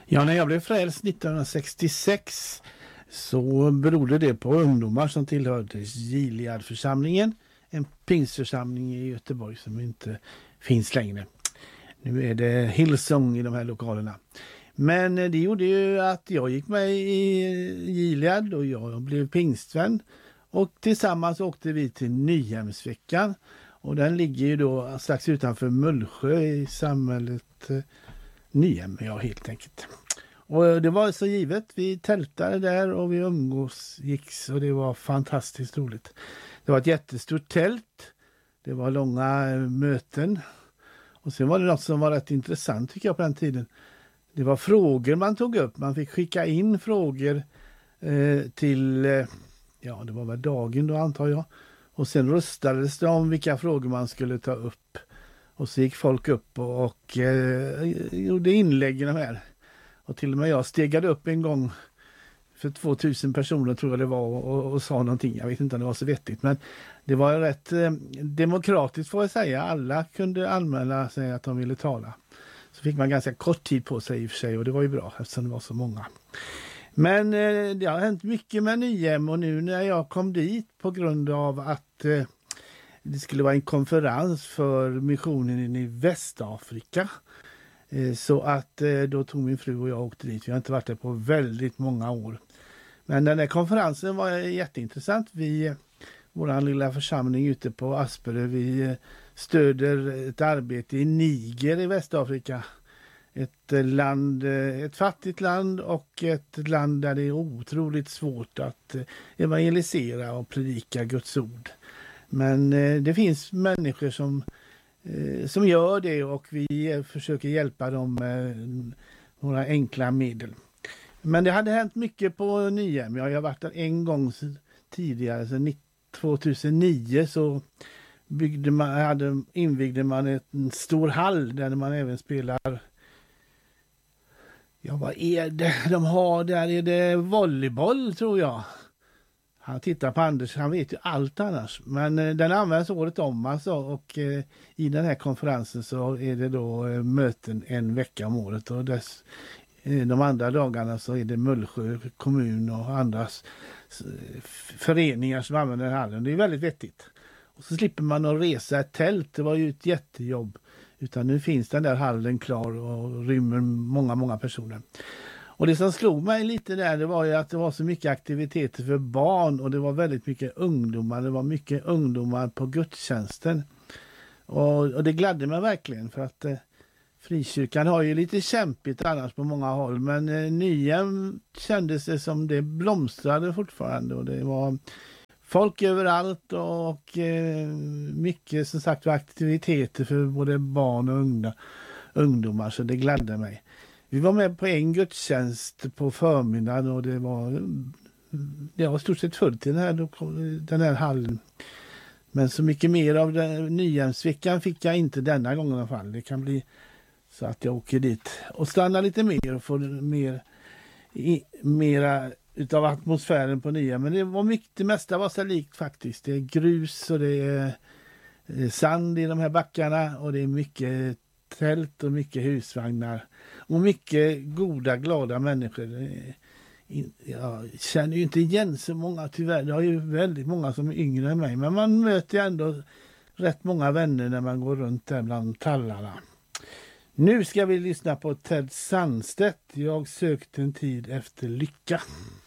Ja, när jag blev frälst 1966 så berodde det på ungdomar som tillhörde Gileadförsamlingen, en pingstförsamling i Göteborg som inte finns längre. Nu är det Hillsong i de här lokalerna. Men det gjorde ju att jag gick med i Gilead och jag blev pingstvän. Och tillsammans åkte vi till Nyhemsveckan. Och den ligger ju då strax utanför Mullsjö i samhället Nyhem, ja, helt enkelt. Och det var så givet, vi tältade där och vi umgicks och det var fantastiskt roligt. Det var ett jättestort tält, det var långa möten och sen var det något som var rätt intressant tycker jag på den tiden. Det var frågor man tog upp, man fick skicka in frågor till, ja det var väl dagen då antar jag. Och sen röstades det om vilka frågor man skulle ta upp. Och så gick folk upp och gjorde inlägg i de här. Och till och med jag stegade upp en gång för 2000 personer tror jag det var och sa någonting. Jag vet inte om det var så vettigt men det var rätt demokratiskt får jag säga. Alla kunde anmäla sig att de ville tala. Så fick man ganska kort tid på sig i och för sig och det var ju bra eftersom det var så många. Men det har hänt mycket med Nyhem och nu när jag kom dit på grund av att det skulle vara en konferens för missionen i Västafrika. Så att då tog min fru och jag åkte dit. Vi har inte varit där på väldigt många år. Men den här konferensen var jätteintressant. Vår lilla församling ute på Asperö, vi stöder ett arbete i Niger i Västafrika. Ett fattigt land och ett land där det är otroligt svårt att evangelisera och predika Guds ord. Men det finns människor som gör det och vi försöker hjälpa dem med några enkla medel. Men det hade hänt mycket på Nyhem. Jag har varit där en gång tidigare, så 2009 så invigde man en stor hall där man även spelar. Ja, vad är det de har där? Är det volleyboll tror jag? Han tittar på Anders, han vet ju allt annars. Men den används året om alltså och i den här konferensen så är det då möten en vecka om året och de andra dagarna så är det Mullsjö kommun och andra föreningar som använder den hallen. Det är väldigt vettigt. Och så slipper man att resa ett tält, det var ju ett jättejobb. Utan nu finns den där hallen klar och rymmer många personer. Och det som slog mig lite där det var ju att det var så mycket aktiviteter för barn och det var väldigt mycket ungdomar. Det var mycket ungdomar på gudstjänsten. Och det gladde mig verkligen för att frikyrkan har ju lite kämpigt annars på många håll. Men Nyhem kändes det som det blomstrade fortfarande och det var folk överallt och mycket som sagt aktiviteter för både barn och ungdomar så det gladde mig. Vi var med på en gudstjänst på förmiddagen och det var stort sett fullt i den här hallen. Men så mycket mer av Nyhemsveckan fick jag inte denna gången i alla fall. Det kan bli så att jag åker dit och stannar lite mer och får mera utav atmosfären på Nyhem. Men det var mycket, det mesta var så likt faktiskt. Det är grus och det är sand i de här backarna och det är mycket tält och mycket husvagnar och mycket goda, glada människor. Jag känner ju inte igen så många tyvärr. Det är ju väldigt många som är yngre än mig. Men man möter ju ändå rätt många vänner när man går runt där bland tallarna. Nu ska vi lyssna på Ted Sandstedt. Jag sökte en tid efter lycka.